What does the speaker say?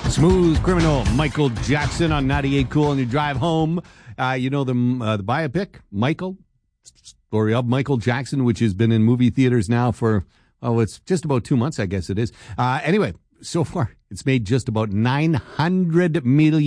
Smooth Criminal, Michael Jackson on 98 Cool on your drive home. You know the biopic, Michael, story of Michael Jackson, which has been in movie theaters now for, it's just about 2 months, I guess it is. Anyway, so far, it's made just about $900 million.